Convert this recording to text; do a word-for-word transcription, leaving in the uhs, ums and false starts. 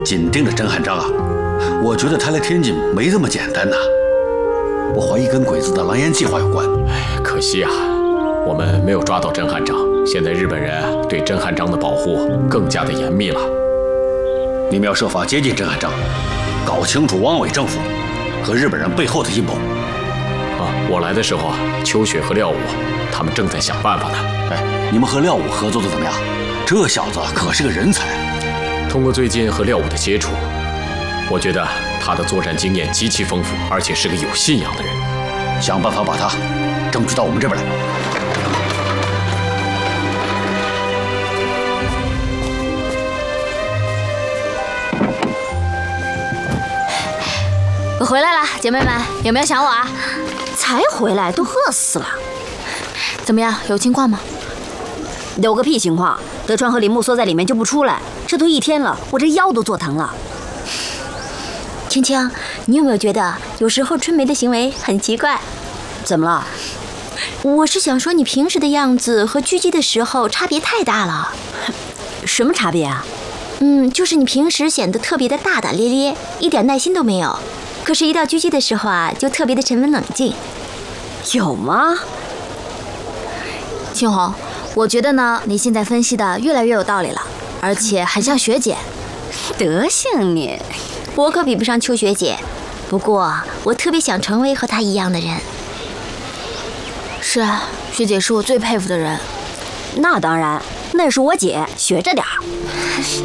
紧盯着甄汉章啊，我觉得他来天津没这么简单呐。我怀疑跟鬼子的狼烟计划有关。 哎，可惜啊，我们没有抓到甄汉章。现在日本人对甄汉章的保护更加的严密了。 你们要设法接近甄汉章，搞清楚汪伪政府和日本人背后的阴谋。 啊，我来的时候啊，秋雪和廖武他们正在想办法呢。 哎，你们和廖武合作的怎么样？这小子可是个人才。 通过最近和廖武的接触，我觉得他的作战经验极其丰富，而且是个有信仰的人。 想办法把他争取到我们这边来。 我回来了，姐妹们，有没有想我啊？ 才回来都饿死了。 怎么样，有情况吗？ 有个屁情况！德川和铃木缩在里面就不出来，这都一天了，我这腰都坐疼了。 青青，你有没有觉得有时候春梅的行为很奇怪？ 怎么了？ 我是想说，你平时的样子和狙击的时候差别太大了。 什么差别啊？ 嗯，就是你平时显得特别的大大咧咧，一点耐心都没有。可是，一到狙击的时候啊，就特别的沉稳冷静。 有吗？ 青红，我觉得呢，你现在分析的越来越有道理了，而且很像学姐。 德行你！ 我可比不上秋学姐，不过我特别想成为和她一样的人。是啊，学姐是我最佩服的人。 那当然，那是我姐，学着点儿。